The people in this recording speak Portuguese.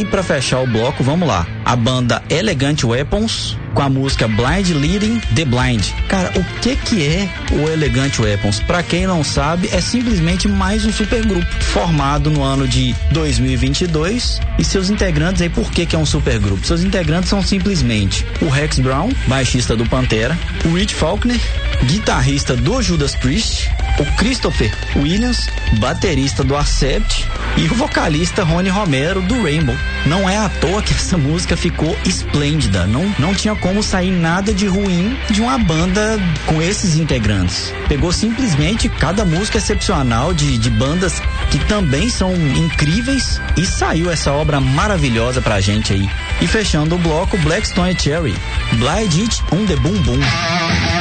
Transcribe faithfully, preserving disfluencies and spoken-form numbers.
E pra fechar o bloco, vamos lá. A banda Elegant Weapons com a música Blind Leading the Blind. Cara, o que que é o Elegant Weapons? Pra quem não sabe, é simplesmente mais um supergrupo formado no ano de dois mil e vinte e dois. E seus integrantes aí, por que que é um supergrupo? Seus integrantes são simplesmente o Rex Brown, baixista do Pantera, o Rich Faulkner, guitarrista do Judas Priest, o Christopher Williams, baterista do Accept, e o vocalista Ronnie Romero do Rainbow. Não é à toa que essa música ficou esplêndida. Não, não tinha como sair nada de ruim de uma banda com esses integrantes. Pegou simplesmente cada música excepcional de, de bandas que também são incríveis e saiu essa obra maravilhosa pra gente aí. E fechando o bloco, Black Stone Cherry, Blind It on the Boom Boom.